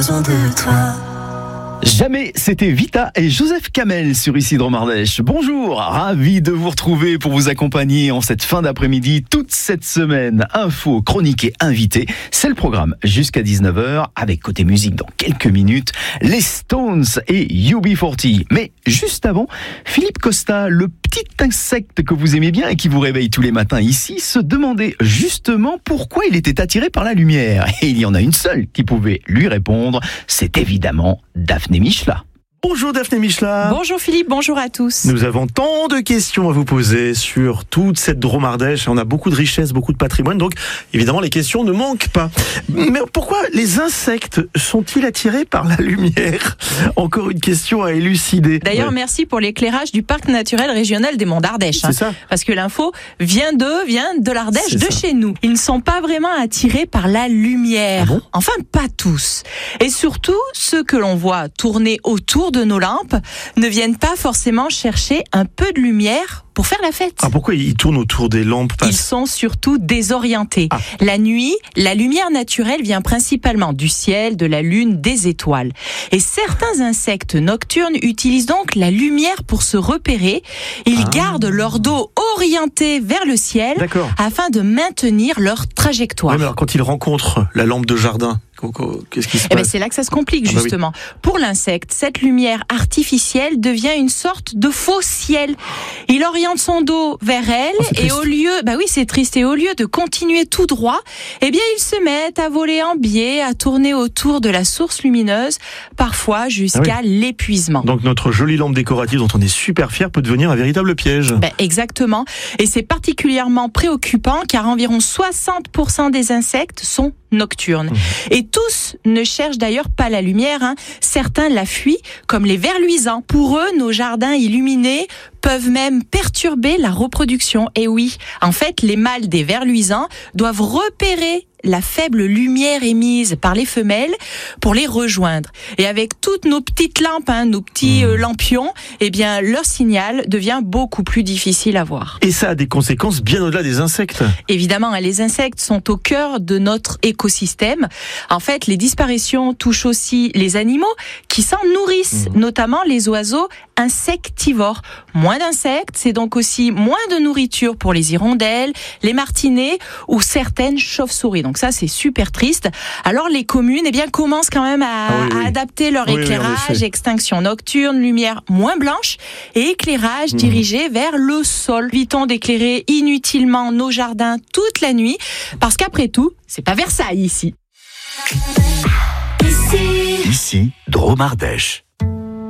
besoin de toi. Jamais, c'était Vita et Joseph Kamel sur Ici Dromardèche. Bonjour, ravi de vous retrouver pour vous accompagner en cette fin d'après-midi, toute cette semaine. Infos, chroniques et invités, c'est le programme jusqu'à 19h avec côté musique dans quelques minutes, les Stones et UB40. Mais juste avant, Philippe Costa, le petit insecte que vous aimez bien et qui vous réveille tous les matins ici, se demandait justement pourquoi il était attiré par la lumière. Et il y en a une seule qui pouvait lui répondre, c'est évidemment Daphné Michela. Bonjour Daphné Michela. Bonjour Philippe, bonjour à tous. Nous avons tant de questions à vous poser sur toute cette Dromardèche. On a beaucoup de richesses, beaucoup de patrimoine, donc évidemment les questions ne manquent pas. Mais pourquoi les insectes sont-ils attirés par la lumière ? Encore une question à élucider. D'ailleurs, merci pour l'éclairage du parc naturel régional des Monts d'Ardèche. C'est ça. Parce que l'info vient de l'Ardèche, C'est de ça. chez nous. Ils ne sont pas vraiment attirés par la lumière. Ah bon ? Enfin, pas tous. Et surtout, ceux que l'on voit tourner autour de nos lampes ne viennent pas forcément chercher un peu de lumière pour faire la fête. Ah, pourquoi ils tournent autour des lampes ? Ils sont surtout désorientés. Ah. La nuit, la lumière naturelle vient principalement du ciel, de la lune, des étoiles. Et certains insectes nocturnes utilisent donc la lumière pour se repérer. Ils gardent leur dos orienté vers le ciel D'accord. afin de maintenir leur trajectoire. Ouais, mais alors quand ils rencontrent la lampe de jardin, qu'est-ce qui se Eh ben, passe ? c'est là que ça se complique, Ah bah oui. justement. Pour l'insecte, cette lumière artificielle devient une sorte de faux ciel. Il oriente son dos vers elle Oh, c'est et triste. au lieu, c'est triste, et au lieu de continuer tout droit, eh bien, ils se mettent à voler en biais, à tourner autour de la source lumineuse, parfois jusqu'à l'épuisement. Donc notre jolie lampe décorative dont on est super fier peut devenir un véritable piège. Exactement. Et c'est particulièrement préoccupant car environ 60% des insectes sont nocturnes. Et tous ne cherchent d'ailleurs pas la lumière. Certains la fuient, comme les vers luisants. Pour eux, nos jardins illuminés peuvent même perturber la reproduction. Et oui, en fait, les mâles des vers luisants doivent repérer la faible lumière émise par les femelles pour les rejoindre. Et avec toutes nos petites lampes, nos petits lampions, eh bien, leur signal devient beaucoup plus difficile à voir. Et ça a des conséquences bien au-delà des insectes. Évidemment, les insectes sont au cœur de notre écosystème. En fait, les disparitions touchent aussi les animaux qui s'en nourrissent, notamment les oiseaux insectivores. Moins d'insectes, c'est donc aussi moins de nourriture pour les hirondelles, les martinets ou certaines chauves-souris. Donc ça, c'est super triste. Alors les communes, commencent quand même à adapter leur Oui, en éclairage, effet. extinction nocturne, lumière moins blanche et éclairage dirigé vers le sol. Évitons d'éclairer inutilement nos jardins toute la nuit, parce qu'après tout, c'est pas Versailles ici. Ici, Ici, Dromardèche.